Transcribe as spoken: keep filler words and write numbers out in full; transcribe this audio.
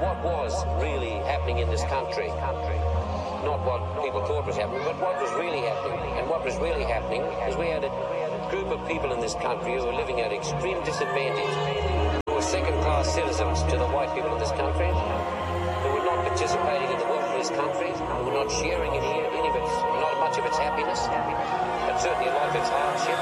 what was really happening in this country. Not what people thought was happening, but what was really happening. And what was really happening is we had a group of people in this country who were living at extreme disadvantage, who were second-class citizens to the white people of this country, who were not participating in the wealth of this country, who were not sharing any, any of its, not much of its happiness, but certainly a lot of its hardship.